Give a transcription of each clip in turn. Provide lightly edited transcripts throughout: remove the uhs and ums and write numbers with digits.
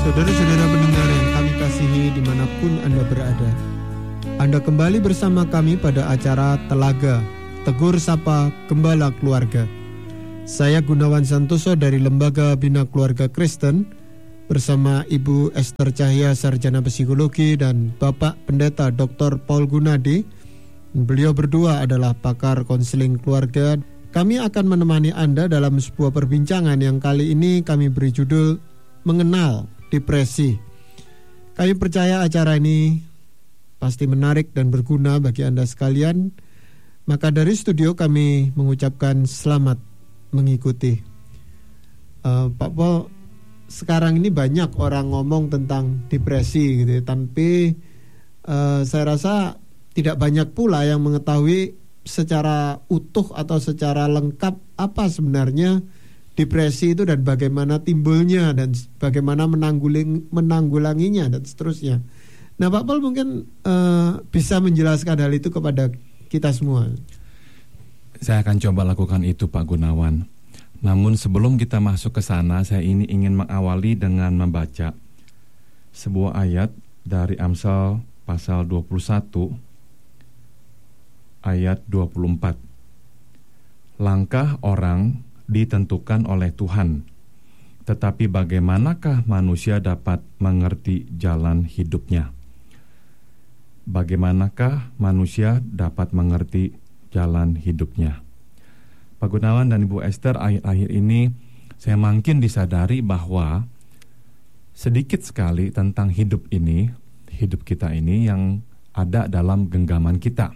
Saudara-saudara pendengar yang kami kasihi dimanapun Anda berada, Anda kembali bersama kami pada acara Telaga, Tegur Sapa Gembala Keluarga. Saya Gunawan Santoso dari Lembaga Bina Keluarga Kristen bersama Ibu Esther Cahya, Sarjana Psikologi, dan Bapak Pendeta Dr. Paul Gunadi. Beliau berdua adalah pakar konseling keluarga. Kami akan menemani Anda dalam sebuah perbincangan yang kali ini kami beri judul Mengenal Depresi. Kami percaya acara ini pasti menarik dan berguna bagi Anda sekalian. Maka dari studio kami mengucapkan selamat mengikuti. Pak Paul, sekarang ini banyak orang ngomong tentang depresi gitu, tapi saya rasa tidak banyak pula yang mengetahui secara utuh atau secara lengkap apa sebenarnya depresi itu dan bagaimana timbulnya dan bagaimana menanggulanginya dan seterusnya. Nah, Pak Paul mungkin bisa menjelaskan hal itu kepada kita semua. Saya akan coba lakukan itu, Pak Gunawan. Namun sebelum kita masuk ke sana, saya ini ingin mengawali dengan membaca sebuah ayat dari Amsal pasal 21 ayat 24. Langkah orang ditentukan oleh Tuhan, tetapi bagaimanakah manusia dapat mengerti jalan hidupnya? Bagaimanakah manusia dapat mengerti jalan hidupnya? Pak Gunawan dan Ibu Esther, akhir-akhir ini saya makin disadari bahwa sedikit sekali tentang hidup kita ini yang ada dalam genggaman kita.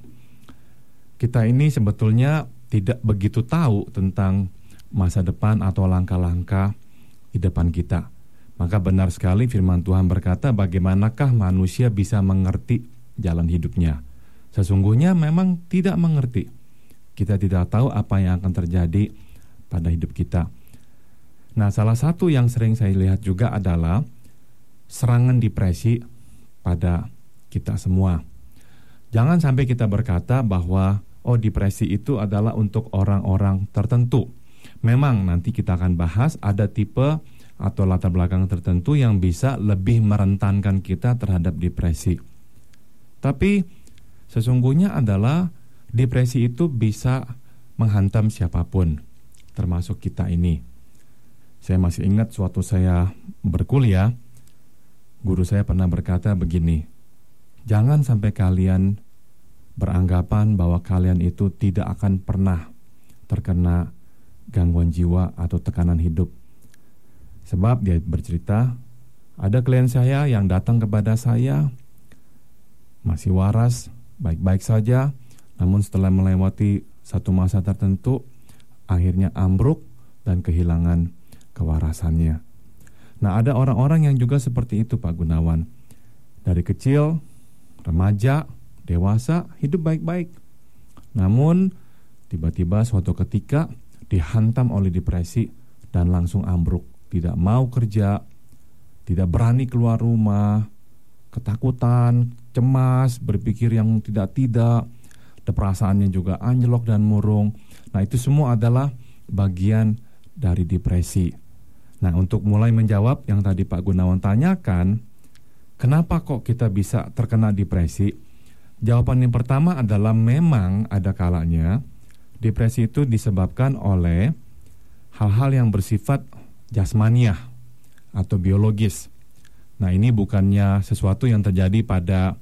Kita ini sebetulnya tidak begitu tahu tentang masa depan atau langkah-langkah di depan kita. Maka benar sekali firman Tuhan berkata, bagaimanakah manusia bisa mengerti jalan hidupnya? Sesungguhnya memang tidak mengerti. Kita tidak tahu apa yang akan terjadi pada hidup kita. Nah, salah satu yang sering saya lihat juga adalah serangan depresi pada kita semua. Jangan sampai kita berkata bahwa depresi itu adalah untuk orang-orang tertentu. Memang nanti kita akan bahas ada tipe atau latar belakang tertentu yang bisa lebih merentankan kita terhadap depresi. Tapi sesungguhnya adalah depresi itu bisa menghantam siapapun, termasuk kita ini. Saya masih ingat suatu saya berkuliah, guru saya pernah berkata begini, jangan sampai kalian beranggapan bahwa kalian itu tidak akan pernah terkena gangguan jiwa atau tekanan hidup. Sebab dia bercerita, ada klien saya yang datang kepada saya masih waras, baik-baik saja, namun setelah melewati satu masa tertentu akhirnya ambruk dan kehilangan kewarasannya. Nah, ada orang-orang yang juga seperti itu, Pak Gunawan. Dari kecil, remaja, dewasa, hidup baik-baik. Namun tiba-tiba suatu ketika dihantam oleh depresi dan langsung ambruk. Tidak mau kerja, tidak berani keluar rumah, ketakutan, cemas, berpikir yang tidak-tidak, perasaannya juga anjlok dan murung. Nah, itu semua adalah bagian dari depresi. Nah, untuk mulai menjawab yang tadi Pak Gunawan tanyakan, kenapa kok kita bisa terkena depresi? Jawaban yang pertama adalah memang ada kalanya depresi itu disebabkan oleh hal-hal yang bersifat jasmaniah atau biologis. Nah, ini bukannya sesuatu yang terjadi pada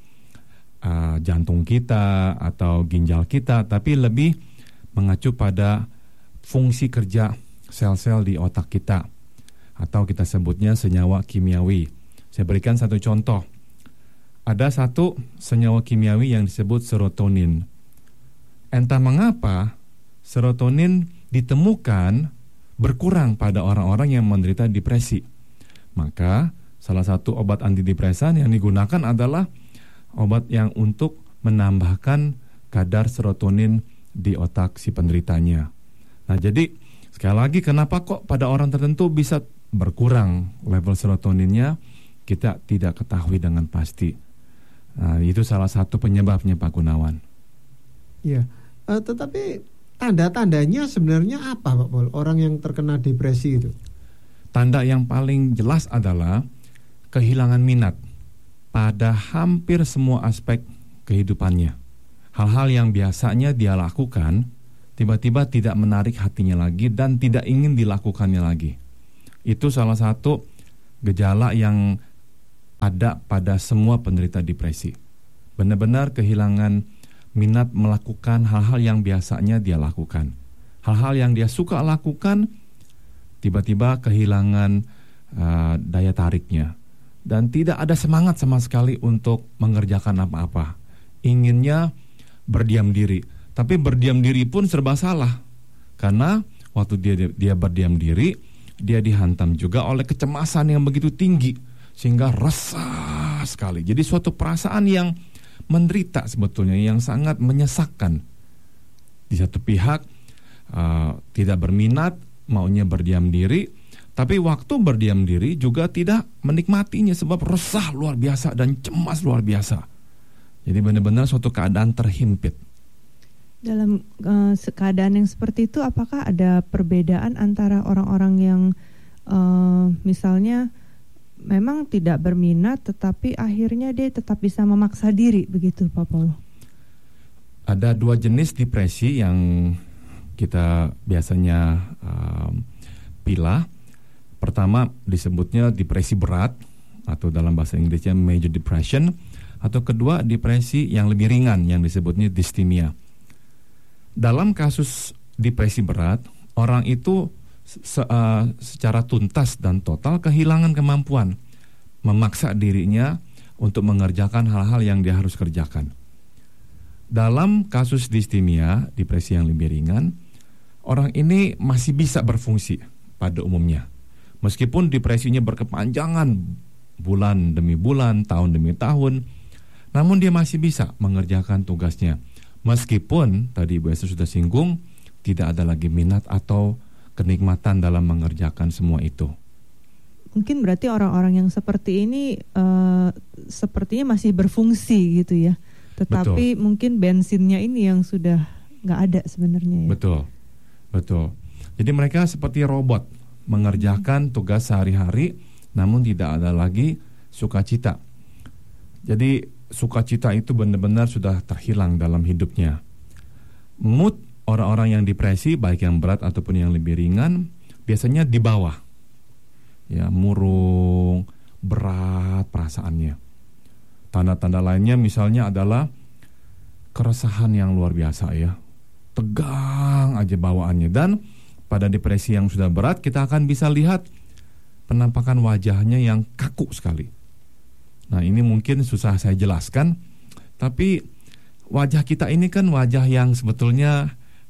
jantung kita atau ginjal kita, tapi lebih mengacu pada fungsi kerja sel-sel di otak kita, atau kita sebutnya senyawa kimiawi. Saya berikan satu contoh. Ada satu senyawa kimiawi yang disebut serotonin. Entah mengapa serotonin ditemukan berkurang pada orang-orang yang menderita depresi. Maka salah satu obat antidepresan yang digunakan adalah obat yang untuk menambahkan kadar serotonin di otak si penderitanya. Nah, jadi sekali lagi, kenapa kok pada orang tertentu bisa berkurang level serotoninnya, kita tidak ketahui dengan pasti. Nah, itu salah satu penyebabnya, Pak Gunawan. Ya, tetapi tanda-tandanya sebenarnya apa, Pak Paul? Orang yang terkena depresi itu? Tanda yang paling jelas adalah kehilangan minat pada hampir semua aspek kehidupannya. Hal-hal yang biasanya dia lakukan tiba-tiba tidak menarik hatinya lagi dan tidak ingin dilakukannya lagi. Itu salah satu gejala yang ada pada semua penderita depresi. Benar-benar kehilangan minat melakukan hal-hal yang biasanya dia lakukan. Hal-hal yang dia suka lakukan tiba-tiba kehilangan daya tariknya. Dan tidak ada semangat sama sekali untuk mengerjakan apa-apa. Inginnya berdiam diri. Tapi berdiam diri pun serba salah. Karena waktu dia berdiam diri, dia dihantam juga oleh kecemasan yang begitu tinggi. Sehingga resah sekali. Jadi suatu perasaan yang menderita sebetulnya, yang sangat menyesakkan. Di satu pihak tidak berminat, maunya berdiam diri. Tapi waktu berdiam diri juga tidak menikmatinya sebab resah luar biasa dan cemas luar biasa. Jadi benar-benar suatu keadaan terhimpit. Dalam keadaan yang seperti itu, apakah ada perbedaan antara orang-orang yang misalnya memang tidak berminat tetapi akhirnya dia tetap bisa memaksa diri, begitu Pak Paul? Ada dua jenis depresi yang kita biasanya pilah. Pertama disebutnya depresi berat atau dalam bahasa Inggrisnya major depression, atau kedua depresi yang lebih ringan yang disebutnya dysthymia. Dalam kasus depresi berat, orang itu secara tuntas dan total kehilangan kemampuan memaksa dirinya untuk mengerjakan hal-hal yang dia harus kerjakan. Dalam kasus dysthymia, depresi yang lebih ringan, orang ini masih bisa berfungsi pada umumnya. Meskipun depresinya berkepanjangan bulan demi bulan, tahun demi tahun, namun dia masih bisa mengerjakan tugasnya. Meskipun tadi Ibu Esther sudah singgung, tidak ada lagi minat atau kenikmatan dalam mengerjakan semua itu. Mungkin berarti orang-orang yang seperti ini sepertinya masih berfungsi gitu ya. Tetapi betul, mungkin bensinnya ini yang sudah nggak ada sebenarnya ya. Betul. Jadi mereka seperti robot mengerjakan tugas sehari-hari, namun tidak ada lagi sukacita. Jadi sukacita itu benar-benar sudah terhilang dalam hidupnya. Mood orang-orang yang depresi, baik yang berat ataupun yang lebih ringan, biasanya di bawah. Ya, murung, berat perasaannya. Tanda-tanda lainnya misalnya adalah keresahan yang luar biasa ya. Tegang aja bawaannya. Dan pada depresi yang sudah berat, kita akan bisa lihat penampakan wajahnya yang kaku sekali. Nah, ini mungkin susah saya jelaskan, tapi wajah kita ini kan wajah yang sebetulnya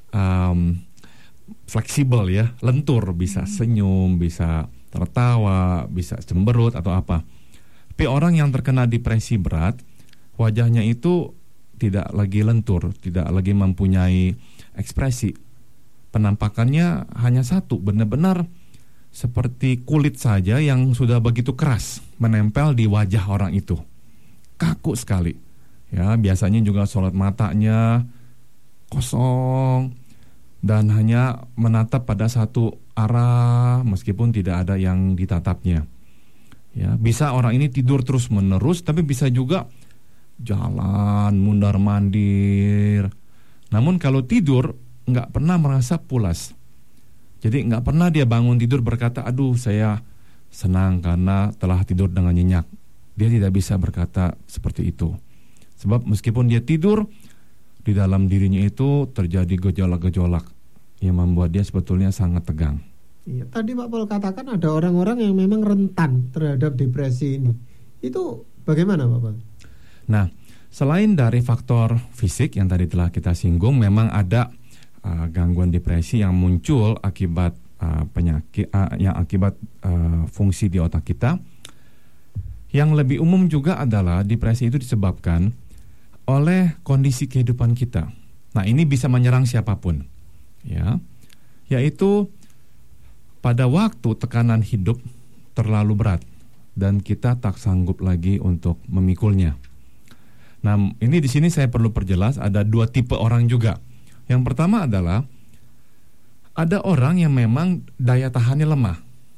fleksibel ya, lentur, bisa senyum, bisa tertawa, bisa cemberut atau apa. Tapi orang yang terkena depresi berat, wajahnya itu tidak lagi lentur, tidak lagi mempunyai ekspresi. Penampakannya hanya satu, benar-benar seperti kulit saja yang sudah begitu keras menempel di wajah orang itu. Kaku sekali. Ya, biasanya juga sorot matanya kosong dan hanya menatap pada satu arah meskipun tidak ada yang ditatapnya. Ya, bisa orang ini tidur terus-menerus, tapi bisa juga jalan mundar-mandir. Namun kalau tidur nggak pernah merasa pulas. Jadi nggak pernah dia bangun tidur berkata, aduh saya senang karena telah tidur dengan nyenyak. Dia tidak bisa berkata seperti itu. Sebab meskipun dia tidur, di dalam dirinya itu terjadi gejolak-gejolak yang membuat dia sebetulnya sangat tegang. Iya, tadi Pak Paul katakan ada orang-orang yang memang rentan terhadap depresi ini. Itu bagaimana Pak Paul? Nah, selain dari faktor fisik yang tadi telah kita singgung, memang ada gangguan depresi yang muncul akibat penyakit yang akibat fungsi di otak kita. Yang lebih umum juga adalah depresi itu disebabkan oleh kondisi kehidupan kita. Nah, ini bisa menyerang siapapun, ya, yaitu pada waktu tekanan hidup terlalu berat dan kita tak sanggup lagi untuk memikulnya. Nah, ini di sini saya perlu perjelas ada dua tipe orang juga. Yang pertama adalah ada orang yang memang daya tahannya lemah.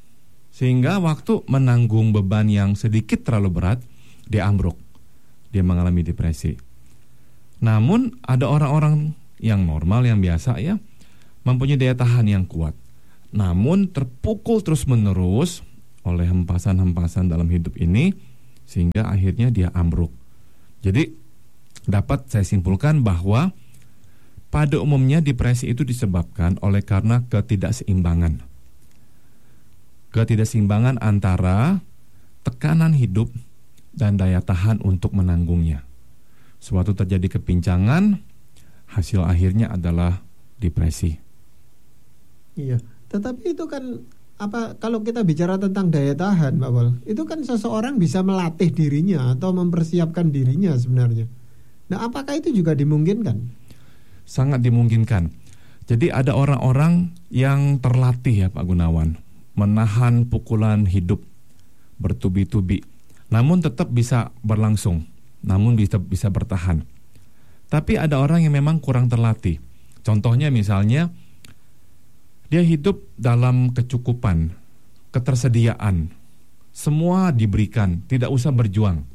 Sehingga waktu menanggung beban yang sedikit terlalu berat, dia ambruk. Dia mengalami depresi. Namun ada orang-orang yang normal, yang biasa ya, mempunyai daya tahan yang kuat. Namun terpukul terus-menerus oleh hempasan-hempasan dalam hidup ini, sehingga akhirnya dia ambruk. Jadi dapat saya simpulkan bahwa pada umumnya depresi itu disebabkan oleh karena ketidakseimbangan. Ketidakseimbangan antara tekanan hidup dan daya tahan untuk menanggungnya. Suatu terjadi kepincangan, hasil akhirnya adalah depresi. Iya, tetapi itu kan kalau kita bicara tentang daya tahan, Pak Pol, itu kan seseorang bisa melatih dirinya atau mempersiapkan dirinya sebenarnya. Nah, apakah itu juga dimungkinkan? Sangat dimungkinkan. Jadi ada orang-orang yang terlatih ya Pak Gunawan, menahan pukulan hidup bertubi-tubi, namun tetap bisa berlangsung, namun bisa bertahan. Tapi ada orang yang memang kurang terlatih. Contohnya misalnya, dia hidup dalam kecukupan, ketersediaan, semua diberikan, tidak usah berjuang.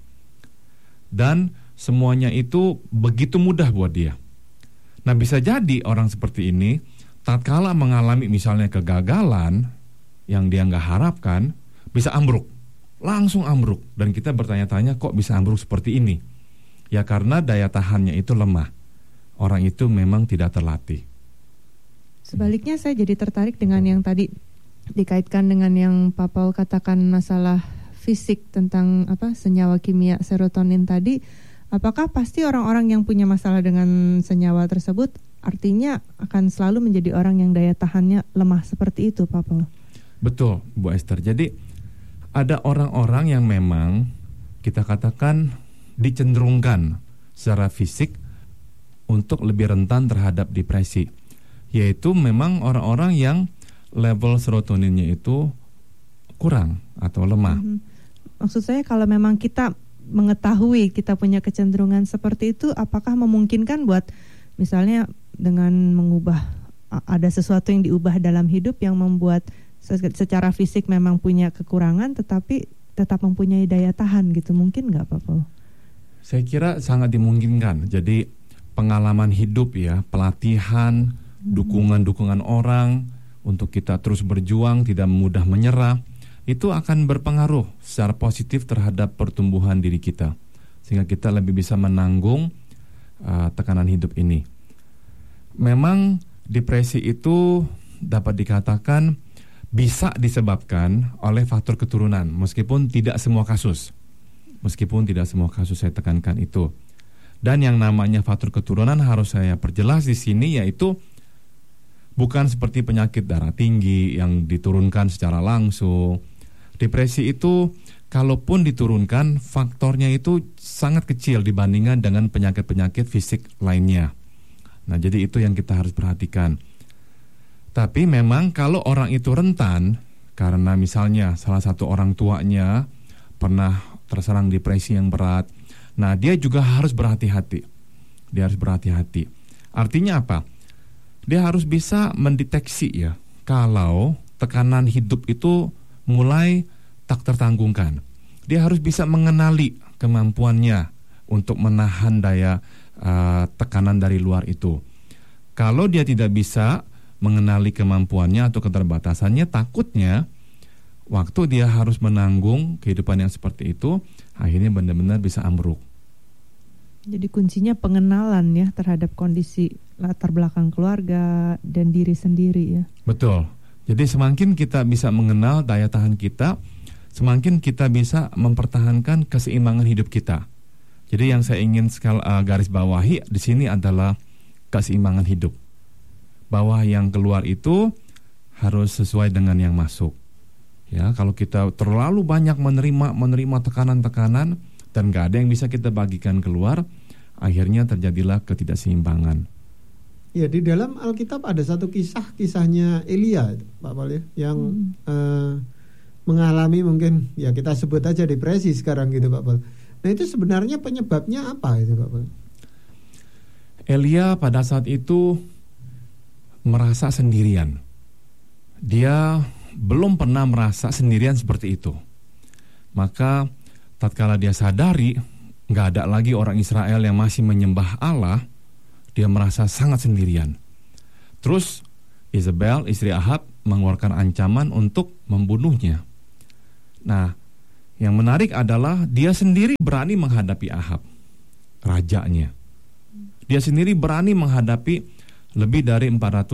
Dan semuanya itu begitu mudah buat dia. Nah, bisa jadi orang seperti ini tatkala mengalami misalnya kegagalan yang dia nggak harapkan, bisa ambruk, langsung ambruk. Dan kita bertanya-tanya, kok bisa ambruk seperti ini? Ya karena daya tahannya itu lemah. Orang itu memang tidak terlatih. Sebaliknya saya jadi tertarik dengan yang tadi dikaitkan dengan yang Pak Paul katakan masalah fisik tentang senyawa kimia serotonin tadi. Apakah pasti orang-orang yang punya masalah dengan senyawa tersebut artinya akan selalu menjadi orang yang daya tahannya lemah seperti itu, Pak Paul? Betul, Bu Esther. Jadi ada orang-orang yang memang kita katakan dicenderungkan secara fisik untuk lebih rentan terhadap depresi. Yaitu memang orang-orang yang level serotoninnya itu kurang atau lemah. Maksud saya kalau memang kita mengetahui kita punya kecenderungan seperti itu, apakah memungkinkan buat misalnya dengan mengubah, ada sesuatu yang diubah dalam hidup yang membuat secara fisik memang punya kekurangan tetapi tetap mempunyai daya tahan gitu, mungkin nggak Pak Paul? Saya kira sangat dimungkinkan. Jadi pengalaman hidup ya, pelatihan, dukungan-dukungan orang untuk kita terus berjuang, tidak mudah menyerah, itu akan berpengaruh secara positif terhadap pertumbuhan diri kita, sehingga kita lebih bisa menanggung tekanan hidup ini. Memang depresi itu dapat dikatakan bisa disebabkan oleh faktor keturunan, meskipun tidak semua kasus. Meskipun tidak semua kasus, saya tekankan itu. Dan yang namanya faktor keturunan harus saya perjelas di sini, yaitu bukan seperti penyakit darah tinggi yang diturunkan secara langsung. Depresi itu kalaupun diturunkan, faktornya itu sangat kecil dibandingkan dengan penyakit-penyakit fisik lainnya. Nah, jadi itu yang kita harus perhatikan. Tapi memang kalau orang itu rentan karena misalnya salah satu orang tuanya pernah terserang depresi yang berat, nah dia juga harus berhati-hati. Dia harus berhati-hati. Artinya apa? Dia harus bisa mendeteksi ya, kalau tekanan hidup itu mulai tak tertanggungkan. Dia harus bisa mengenali kemampuannya untuk menahan daya tekanan dari luar itu. Kalau dia tidak bisa mengenali kemampuannya atau keterbatasannya, takutnya waktu dia harus menanggung kehidupan yang seperti itu, akhirnya benar-benar bisa ambruk. Jadi kuncinya pengenalan ya terhadap kondisi latar belakang keluarga dan diri sendiri ya. Betul. Jadi semakin kita bisa mengenal daya tahan kita, semakin kita bisa mempertahankan keseimbangan hidup kita. Jadi yang saya ingin garis bawahi di sini adalah keseimbangan hidup. Bahwa yang keluar itu harus sesuai dengan yang masuk. Ya, kalau kita terlalu banyak menerima tekanan-tekanan dan gak ada yang bisa kita bagikan keluar, akhirnya terjadilah ketidakseimbangan. Ya, di dalam Alkitab ada satu kisahnya Elia, Pak Paul ya, yang mengalami mungkin ya kita sebut aja depresi sekarang gitu Pak Paul. Nah itu sebenarnya penyebabnya apa itu Pak Paul? Elia pada saat itu merasa sendirian. Dia belum pernah merasa sendirian seperti itu. Maka tatkala dia sadari gak ada lagi orang Israel yang masih menyembah Allah, dia merasa sangat sendirian. Terus Isabel, istri Ahab, mengeluarkan ancaman untuk membunuhnya. Nah, yang menarik adalah dia sendiri berani menghadapi Ahab, rajanya. Dia sendiri berani menghadapi lebih dari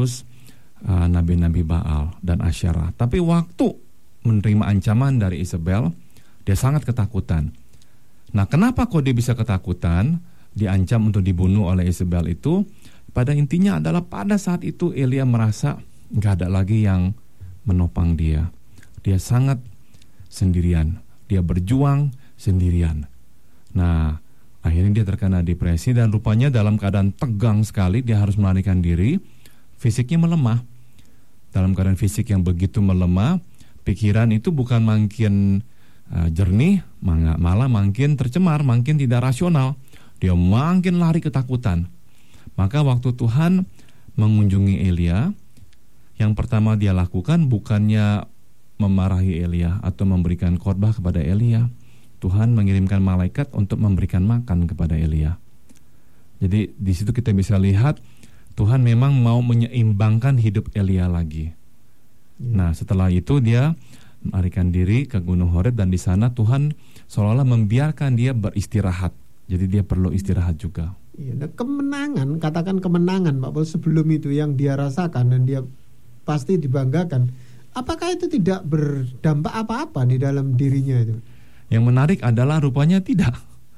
400 nabi-nabi Baal dan Asyarah. Tapi waktu menerima ancaman dari Isabel, dia sangat ketakutan. Nah, kenapa kok dia bisa ketakutan, diancam untuk dibunuh oleh Isabel itu? Pada intinya adalah pada saat itu Elia merasa gak ada lagi yang menopang dia. Dia sangat sendirian. Dia berjuang sendirian. Nah, akhirnya dia terkena depresi dan rupanya dalam keadaan tegang sekali dia harus melarikan diri. Fisiknya melemah. Dalam keadaan fisik yang begitu melemah, pikiran itu bukan makin jernih, malah makin tercemar, makin tidak rasional. Dia makin lari ketakutan. Maka waktu Tuhan mengunjungi Elia, yang pertama dia lakukan bukannya memarahi Elia atau memberikan khotbah kepada Elia. Tuhan mengirimkan malaikat untuk memberikan makan kepada Elia. Jadi di situ kita bisa lihat Tuhan memang mau menyeimbangkan hidup Elia lagi. Nah, setelah itu dia melarikan diri ke Gunung Horeb dan di sana Tuhan seolah-olah membiarkan dia beristirahat. Jadi dia perlu istirahat juga. Iya, nah kemenangan, katakan kemenangan Pak Paul sebelum itu yang dia rasakan dan dia pasti dibanggakan. Apakah itu tidak berdampak apa-apa di dalam dirinya itu? Yang menarik adalah rupanya tidak.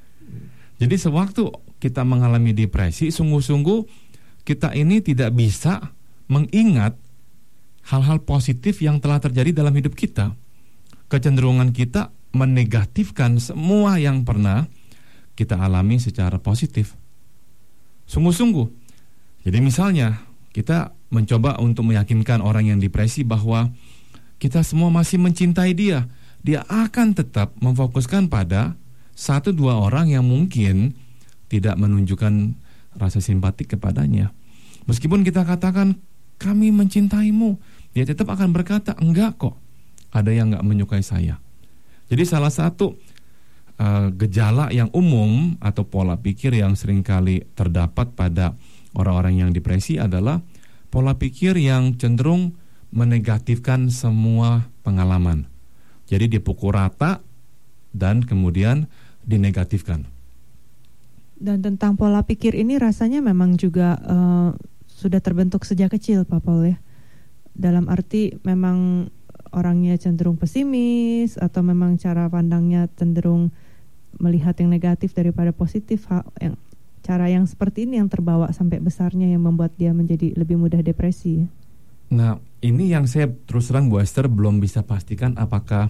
Jadi sewaktu kita mengalami depresi, sungguh-sungguh kita ini tidak bisa mengingat hal-hal positif yang telah terjadi dalam hidup kita. Kecenderungan kita menegatifkan semua yang pernah kita alami secara positif. Sungguh-sungguh. Jadi misalnya kita mencoba untuk meyakinkan orang yang depresi bahwa kita semua masih mencintai dia. Dia akan tetap memfokuskan pada 1-2 orang yang mungkin tidak menunjukkan rasa simpatik kepadanya. Meskipun kita katakan kami mencintaimu, dia tetap akan berkata enggak kok, ada yang enggak menyukai saya. Jadi salah satu gejala yang umum atau pola pikir yang seringkali terdapat pada orang-orang yang depresi adalah pola pikir yang cenderung menegatifkan semua pengalaman. Jadi dipukul rata dan kemudian dinegatifkan. Dan tentang pola pikir ini rasanya memang juga sudah terbentuk sejak kecil Pak Paul ya. Dalam arti memang orangnya cenderung pesimis atau memang cara pandangnya cenderung melihat yang negatif daripada positif. Cara yang seperti ini yang terbawa sampai besarnya yang membuat dia menjadi lebih mudah depresi. Nah, ini yang saya terus terang Bu Esther belum bisa pastikan apakah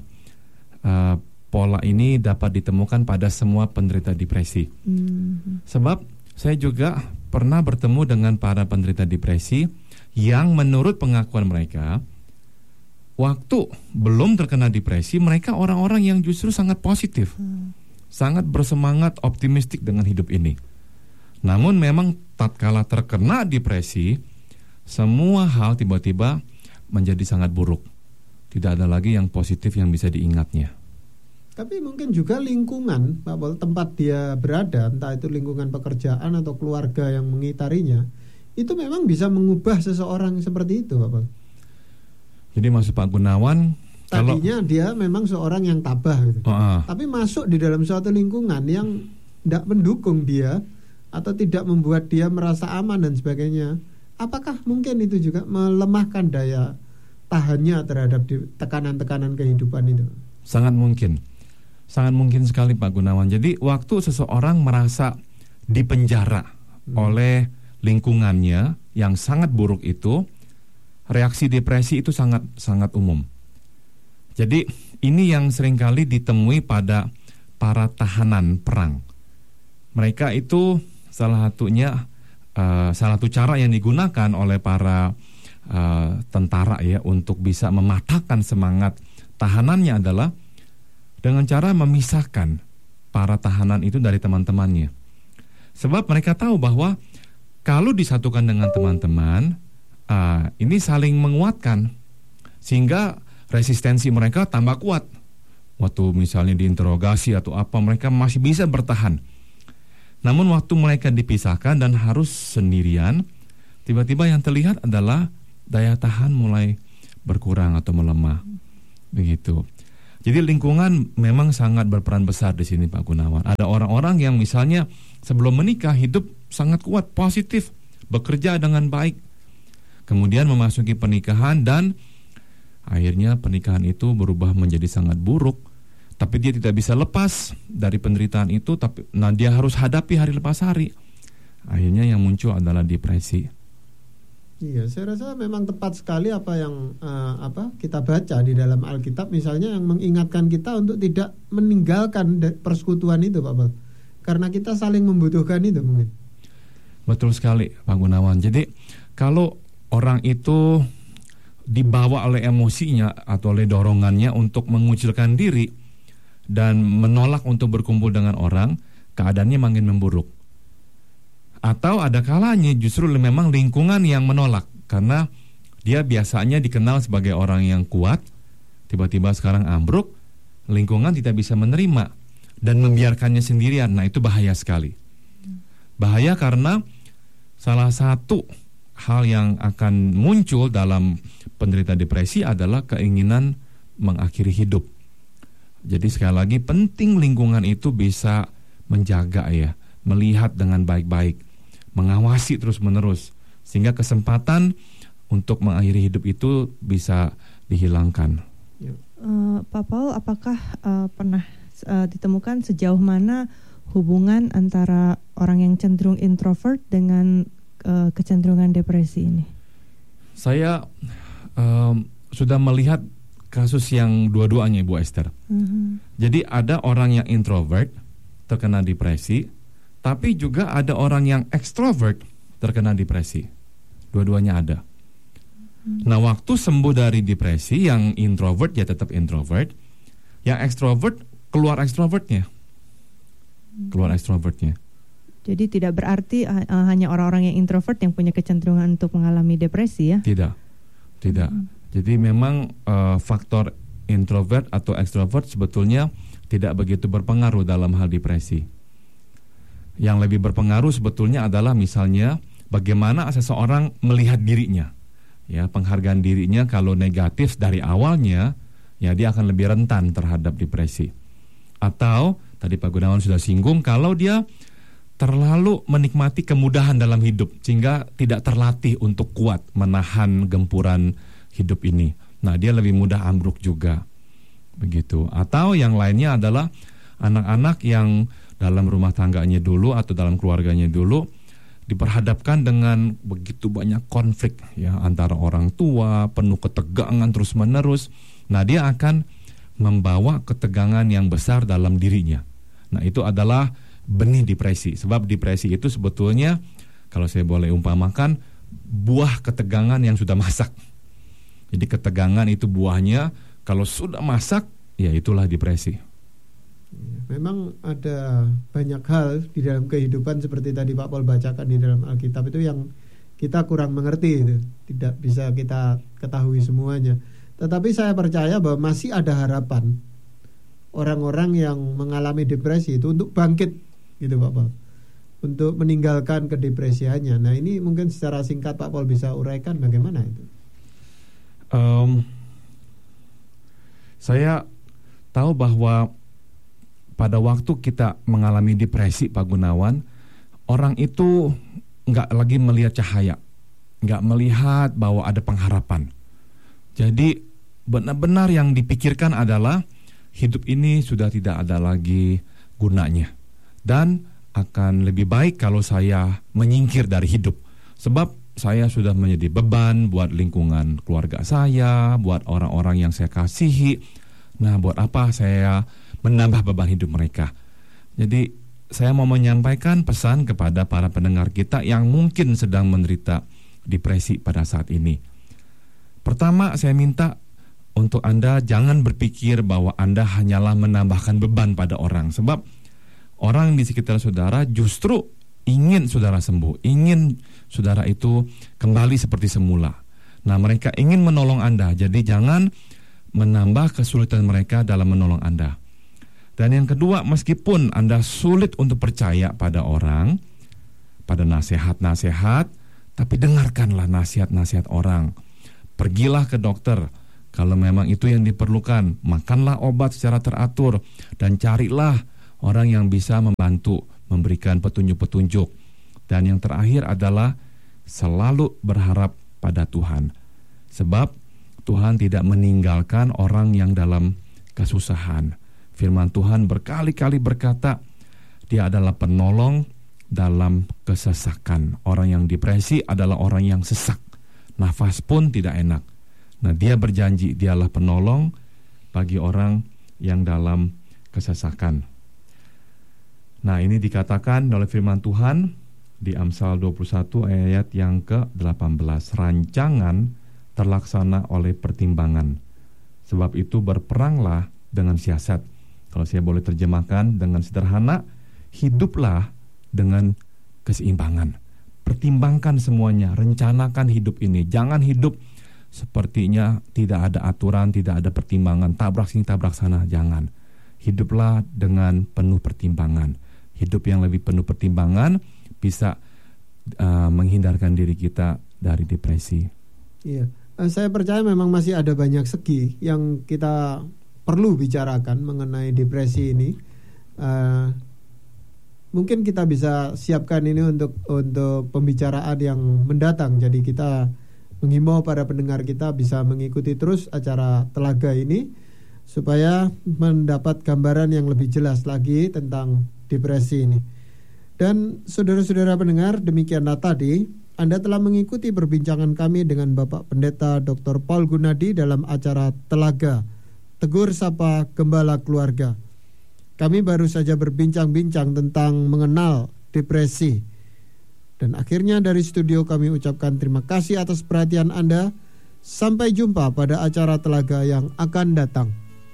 pola ini dapat ditemukan pada semua penderita depresi. Sebab saya juga pernah bertemu dengan para penderita depresi yang menurut pengakuan mereka, waktu belum terkena depresi, mereka orang-orang yang justru sangat positif, sangat bersemangat, optimistik dengan hidup ini. Namun memang tatkala terkena depresi, semua hal tiba-tiba menjadi sangat buruk. Tidak ada lagi yang positif yang bisa diingatnya. Tapi mungkin juga lingkungan, Pak Paul, tempat dia berada, entah itu lingkungan pekerjaan atau keluarga yang mengitarinya, itu memang bisa mengubah seseorang seperti itu, Pak Paul. Jadi maksud Pak Gunawan, tadinya dia memang seorang yang tabah gitu. Tapi masuk di dalam suatu lingkungan yang tidak mendukung dia atau tidak membuat dia merasa aman dan sebagainya. Apakah mungkin itu juga melemahkan daya tahannya terhadap tekanan-tekanan kehidupan itu? Sangat mungkin. Sangat mungkin sekali Pak Gunawan. Jadi waktu seseorang merasa dipenjara oleh lingkungannya yang sangat buruk itu, reaksi depresi itu sangat umum. Jadi ini yang seringkali ditemui pada para tahanan perang. Mereka itu salah satu cara yang digunakan oleh para tentara ya untuk bisa mematahkan semangat tahanannya adalah dengan cara memisahkan para tahanan itu dari teman-temannya. Sebab mereka tahu bahwa kalau disatukan dengan teman-teman, ini saling menguatkan, sehingga resistensi mereka tambah kuat. Waktu misalnya diinterogasi atau apa, mereka masih bisa bertahan. Namun waktu mereka dipisahkan dan harus sendirian, tiba-tiba yang terlihat adalah daya tahan mulai berkurang atau melemah. Begitu. Jadi lingkungan memang sangat berperan besar di sini, Pak Gunawan. Ada orang-orang yang misalnya sebelum menikah hidup sangat kuat, positif, bekerja dengan baik. Kemudian memasuki pernikahan dan akhirnya pernikahan itu berubah menjadi sangat buruk. Tapi dia tidak bisa lepas dari penderitaan itu, dia harus hadapi hari lepas hari. Akhirnya yang muncul adalah depresi. Iya, saya rasa memang tepat sekali apa yang kita baca di dalam Alkitab, misalnya yang mengingatkan kita untuk tidak meninggalkan persekutuan itu, Pak Bal. Karena kita saling membutuhkan itu mungkin. Betul sekali, Pak Gunawan. Jadi kalau orang itu dibawa oleh emosinya atau oleh dorongannya untuk mengucilkan diri dan menolak untuk berkumpul dengan orang, keadaannya makin memburuk. Atau ada kalanya justru memang lingkungan yang menolak, karena dia biasanya dikenal sebagai orang yang kuat, tiba-tiba sekarang ambruk, lingkungan tidak bisa menerima dan membiarkannya sendirian. Nah, itu bahaya sekali. Bahaya karena salah satu hal yang akan muncul dalam penderita depresi adalah keinginan mengakhiri hidup. Jadi sekali lagi penting lingkungan itu bisa menjaga ya, melihat dengan baik-baik, mengawasi terus-menerus, sehingga kesempatan untuk mengakhiri hidup itu bisa dihilangkan. Pak Paul, apakah pernah ditemukan sejauh mana hubungan antara orang yang cenderung introvert dengan kecenderungan depresi ini? Saya sudah melihat kasus yang dua-duanya, Ibu Esther. Jadi ada orang yang introvert terkena depresi, tapi juga ada orang yang ekstrovert terkena depresi. Dua-duanya ada. Nah, waktu sembuh dari depresi, yang introvert ya tetap introvert, yang ekstrovert keluar ekstrovertnya. Jadi tidak berarti hanya orang-orang yang introvert yang punya kecenderungan untuk mengalami depresi ya? Tidak. Jadi memang faktor introvert atau ekstrovert sebetulnya tidak begitu berpengaruh dalam hal depresi. Yang lebih berpengaruh sebetulnya adalah misalnya bagaimana seseorang melihat dirinya. Ya, penghargaan dirinya kalau negatif dari awalnya, ya dia akan lebih rentan terhadap depresi. Atau tadi Pak Gunawan sudah singgung, kalau dia terlalu menikmati kemudahan dalam hidup sehingga tidak terlatih untuk kuat menahan gempuran hidup ini. Nah, dia lebih mudah ambruk juga. Begitu. Atau yang lainnya adalah anak-anak yang dalam rumah tangganya dulu atau dalam keluarganya dulu diperhadapkan dengan begitu banyak konflik ya antara orang tua, penuh ketegangan terus-menerus. Nah, dia akan membawa ketegangan yang besar dalam dirinya. Nah, itu adalah benih depresi. Sebab depresi itu sebetulnya, kalau saya boleh umpamakan, buah ketegangan yang sudah masak. Jadi ketegangan itu buahnya, kalau sudah masak, ya itulah depresi. Memang ada banyak hal di dalam kehidupan seperti tadi Pak Paul bacakan di dalam Alkitab itu yang kita kurang mengerti, itu tidak bisa kita ketahui semuanya. Tetapi saya percaya bahwa masih ada harapan orang-orang yang mengalami depresi itu untuk bangkit, gitu Pak Paul, untuk meninggalkan kedepresiannya. Nah, ini mungkin secara singkat Pak Paul bisa uraikan bagaimana itu. Saya tahu bahwa pada waktu kita mengalami depresi, Pak Gunawan, orang itu nggak lagi melihat cahaya, nggak melihat bahwa ada pengharapan. Jadi benar-benar yang dipikirkan adalah hidup ini sudah tidak ada lagi gunanya, dan akan lebih baik kalau saya menyingkir dari hidup, sebab saya sudah menjadi beban buat lingkungan keluarga saya, buat orang-orang yang saya kasihi. Nah, buat apa saya menambah beban hidup mereka? Jadi saya mau menyampaikan pesan kepada para pendengar kita yang mungkin sedang menderita depresi pada saat ini. Pertama, saya minta untuk Anda jangan berpikir bahwa Anda hanyalah menambahkan beban pada orang. Sebab orang di sekitar saudara justru ingin saudara sembuh, ingin saudara itu kembali seperti semula. Nah, mereka ingin menolong Anda. Jadi jangan menambah kesulitan mereka dalam menolong Anda. Dan yang kedua, meskipun Anda sulit untuk percaya pada orang, pada nasihat-nasihat, tapi dengarkanlah nasihat-nasihat orang. Pergilah ke dokter kalau memang itu yang diperlukan. Makanlah obat secara teratur dan carilah orang yang bisa membantu, memberikan petunjuk-petunjuk. Dan yang terakhir adalah selalu berharap pada Tuhan. Sebab Tuhan tidak meninggalkan orang yang dalam kesusahan. Firman Tuhan berkali-kali berkata, Dia adalah penolong dalam kesesakan. Orang yang depresi adalah orang yang sesak. Nafas pun tidak enak. Nah, Dia berjanji Dialah penolong bagi orang yang dalam kesesakan. Nah, ini dikatakan oleh firman Tuhan di Amsal 21 ayat yang ke-18. Rancangan terlaksana oleh pertimbangan. Sebab itu berperanglah dengan siasat. Kalau saya boleh terjemahkan dengan sederhana, hiduplah dengan keseimbangan. Pertimbangkan semuanya, rencanakan hidup ini. Jangan hidup sepertinya tidak ada aturan, tidak ada pertimbangan, tabrak sini tabrak sana, jangan. Hiduplah dengan penuh pertimbangan. Hidup yang lebih penuh pertimbangan bisa menghindarkan diri kita dari depresi. Iya, saya percaya memang masih ada banyak segi yang kita perlu bicarakan mengenai depresi ini. Mungkin kita bisa siapkan ini untuk pembicaraan yang mendatang. Jadi kita menghimbau para pendengar kita bisa mengikuti terus acara Telaga ini supaya mendapat gambaran yang lebih jelas lagi tentang depresi ini. Dan saudara-saudara pendengar, demikianlah tadi Anda telah mengikuti perbincangan kami dengan Bapak Pendeta Dr. Paul Gunadi dalam acara Telaga, Tegur Sapa Gembala Keluarga. Kami baru saja berbincang-bincang tentang mengenal depresi. Dan akhirnya dari studio kami ucapkan terima kasih atas perhatian Anda. Sampai jumpa pada acara Telaga yang akan datang.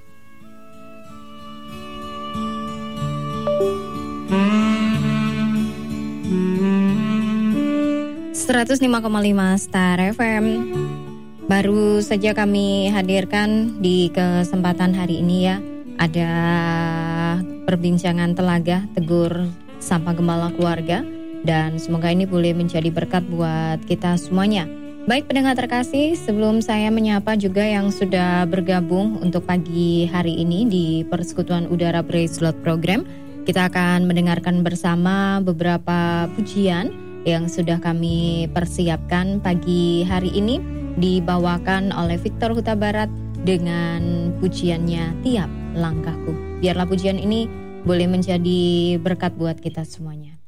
...105,5 Star FM. Baru saja kami hadirkan di kesempatan hari ini ya. Ada perbincangan Telaga, Tegur Sapa Gembala Keluarga. Dan semoga ini boleh menjadi berkat buat kita semuanya. Baik pendengar terkasih, sebelum saya menyapa juga yang sudah bergabung untuk pagi hari ini di Persekutuan Udara Praise Lord Program, kita akan mendengarkan bersama beberapa pujian yang sudah kami persiapkan pagi hari ini, dibawakan oleh Victor Huta Barat dengan pujiannya Tiap Langkahku. Biarlah pujian ini boleh menjadi berkat buat kita semuanya.